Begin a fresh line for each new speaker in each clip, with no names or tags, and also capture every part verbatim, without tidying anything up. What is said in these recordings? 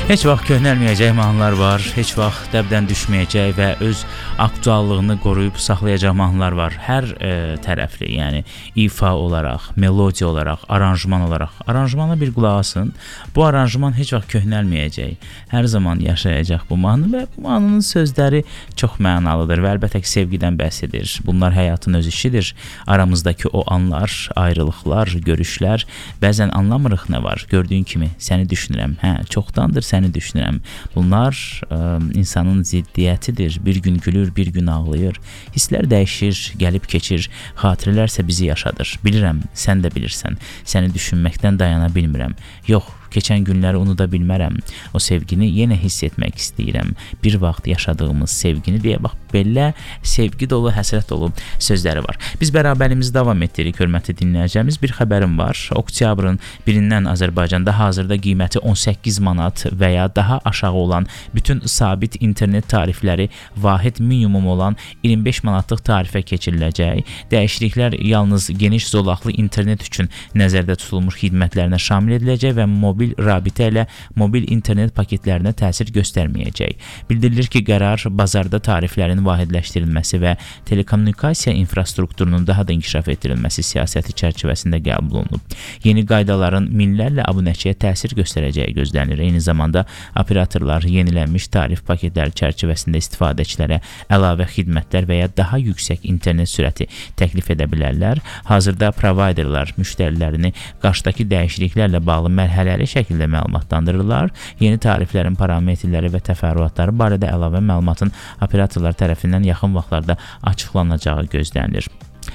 Heç vaxt köhnəlməyəcək mahnılar var, heç vaxt dəbdən düşməyəcək və öz aktuallığını qoruyub saxlayacaq mahnılar var. Hər e, tərəfli, yəni ifa olaraq, melodiya olaraq, aranjman olaraq. Aranjmana bir qulaq asın. Bu aranjman heç vaxt köhnəlməyəcək. Hər zaman yaşayacaq bu mahnı və bu mahnının sözləri çox mənalıdır və əlbəttə ki, sevgidən bəhs edir. Bunlar həyatın öz işidir. Aramızdakı o anlar, ayrılıqlar, görüşlər, bəzən anlamırıq nə var. Gördüyün kimi səni düşünürəm. Hə, çoxdandır səni düşünürəm. Bunlar ə, insanın ziddiyyətidir. Bir gün gülür, bir gün ağlayır. Hisslər dəyişir, gəlib keçir. Xatirələrsə bizi yaşadır. Bilirəm, sən də bilirsən. Səni düşünməkdən dayana bilmirəm. Yox, keçən günləri unuda bilmərəm. O sevgini yenə hiss etmək istəyirəm. Bir vaxt yaşadığımız sevgini deyə bax, belə sevgi dolu, həsrət dolu sözləri var. Biz bərabərliyimizi davam etdiririk, hörmətli dinləyəcəyimiz. Bir xəbərim var. Oktyabrın birindən Azərbaycanda hazırda qiyməti on səkkiz manat və ya daha aşağı olan bütün sabit internet tarifləri vahid minimum olan iyirmi beş manatlıq tarifə keçiriləcək. Dəyişikliklər yalnız geniş zolaqlı internet üçün nəzərdə tutulmuş xidmətlərinə şamil ediləcək və mobil rabitə ilə mobil internet paketlərinə təsir göstərməyəcək. Bildirilir ki, qərar bazarda tariflərin vahidləşdirilməsi və telekommunikasiya infrastrukturunun daha da inkişaf etdirilməsi siyasəti çərçivəsində qəbul olunub. Yeni qaydaların minlərlə abunəçiyə təsir göstərəcəyi gözlənilir. Eyni zamanda operatorlar yenilənmiş tarif paketləri çərçivəsində istifadəçilərə əlavə xidmətlər və ya daha yüksək internet sürəti təklif edə bilərlər. Hazırda provayderlar müştərilərini qarşıdakı dəyişikliklərlə bağlı mərhələli şəkildə məlumatlandırırlar. Yeni tariflərin parametrləri və təfərrüatları barədə əlavə məlumatın operatorlar tərəfindən yaxın vaxtlarda açıqlanacağı gözlənilir.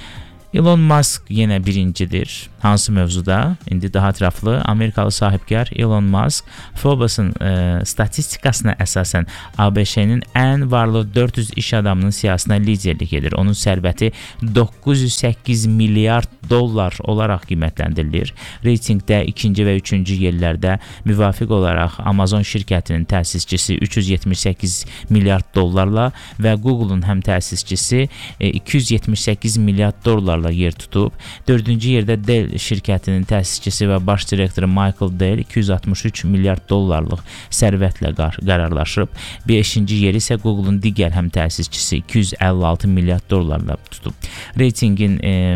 Elon Musk yenə birincidir. Hansı mövzuda? İndi daha ətraflı. Amerikalı sahibkar Elon Musk Forbes-ın e, statistikasına əsasən A B Ş-nin ən varlı dörd yüz iş adamının siyahısına liderlik edir. Onun sərvəti doqquz yüz səkkiz milyard dollar olaraq qiymətləndirilir. Reytingdə ikinci və üçüncü yerlərdə müvafiq olaraq Amazon şirkətinin təsisçisi üç yüz yetmiş səkkiz milyard dollarla və Google-un həm təsisçisi e, iki yüz yetmiş səkkiz milyard dollarla yer tutub. Dördüncü yerdə Dell şirkətinin təsisçisi və baş direktoru Michael Dell iki yüz altmış üç milyard dollarlıq sərvətlə qərarlaşıb. beşinci yeri isə Google-un digər həm təsisçisi iki yüz əlli altı milyard dollarla tutub. Reytingin e,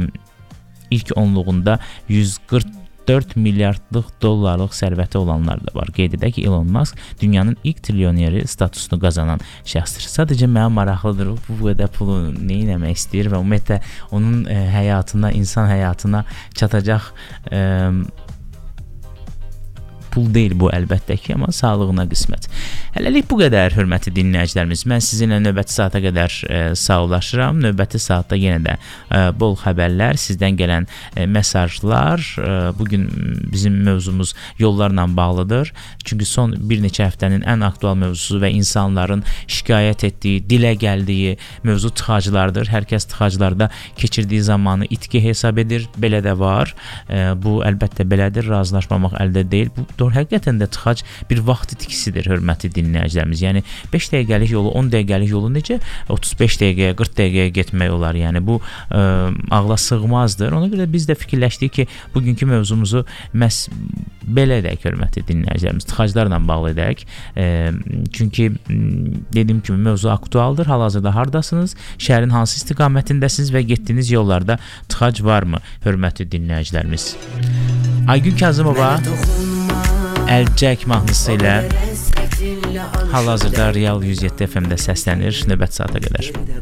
ilk onluğunda yüz qırx dörd milyardlıq dollarlıq sərvəti olanlar da var. Qeyd edək ki, Elon Musk dünyanın ilk trilyoneri statusunu qazanan şəxsdir. Sadəcə mənə maraqlıdır, bu qədər pulu nə etmək istəyir və ümumiyyətlə onun e, həyatına, insan həyatına çatacaq e, pul deyil bu əlbəttə ki, amma sağlığına qismət. Hələlik bu qədər, hörmətli dinləyicilərimiz. Mən sizinlə növbəti saata qədər e, sağollaşıram. Növbəti saatda yenə də e, bol xəbərlər, sizdən gələn e, mesajlar. E, bugün bizim mövzumuz yollarla bağlıdır. Çünki son bir neçə həftənin ən aktual mövzusu və insanların şikayət etdiyi, dilə gəldiyi mövzu tıxaclardır. Hər kəs tıxaclarda keçirdiyi zamanı itki hesab edir. Belə də var. E, bu əlbəttə belədir. Razılaşmamaq əldə deyil. Bu doğru, həqiqətən də tıxac bir vaxt itkisidir, hörmətli dinləyicilərimiz. Yəni beş dəqiqəlik yolu, on dəqiqəlik yolu necə otuz beş dəqiqəyə, qırx dəqiqəyə getmək olar. Yəni bu ə, ağla sığmazdır. Ona görə biz də fikirləşdik ki, bugünkü mövzumuzu məhz belə edək, hörmətli dinləyicilərimiz. Tıxaclarla bağlı edək. E, çünki dediyim kimi mövzu aktualdır. Hal-hazırda hardasınız? Şəhərin hansı istiqamətindəsiniz və getdiyiniz yollarda tıxac varmı, hörmətli dinləyicilərimiz? Aygün Kazımova Əlcək mahnısı ilə hal-hazırda Real yüz yeddi F M-də səslənir növbəti saata qədər.